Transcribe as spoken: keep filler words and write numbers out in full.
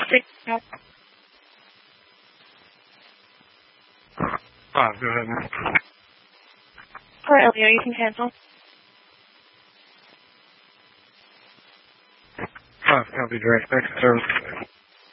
take that. Ah, go ahead. All right, Elio, you can cancel. Ah, copy direct. Next service.